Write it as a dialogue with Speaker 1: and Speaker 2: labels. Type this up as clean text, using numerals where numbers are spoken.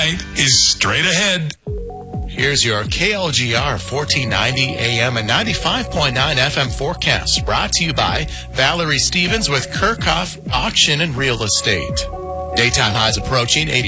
Speaker 1: mind is straight ahead.
Speaker 2: Here's your KLGR 1490 AM and 95.9 FM forecast, brought to you by Valerie Stevens with Kirchhoff Auction and Real Estate. Daytime highs approaching 80.